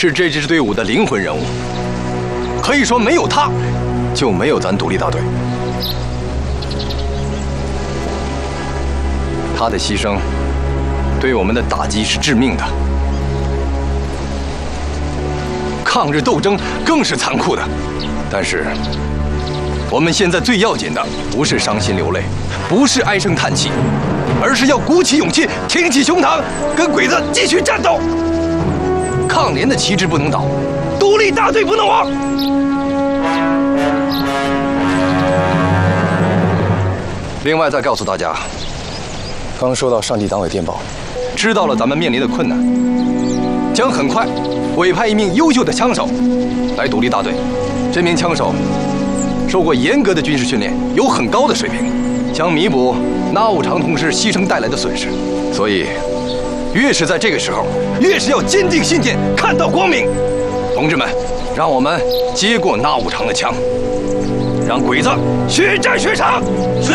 是这支队伍的灵魂人物。可以说，没有他，就没有咱独立大队。他的牺牲，对我们的打击是致命的。抗日斗争更是残酷的，但是。 我们现在最要紧的不是伤心流泪，不是唉声叹气，而是要鼓起勇气，挺起胸膛，跟鬼子继续战斗。抗联的旗帜不能倒，独立大队不能亡。另外，再告诉大家，刚收到上级党委电报，知道了咱们面临的困难，将很快委派一名优秀的枪手来独立大队。这名枪手。 受过严格的军事训练，有很高的水平，将弥补那武长同志牺牲带来的损失。所以，越是在这个时候，越是要坚定信念，看到光明。同志们，让我们接过那武长的枪，让鬼子血债血偿。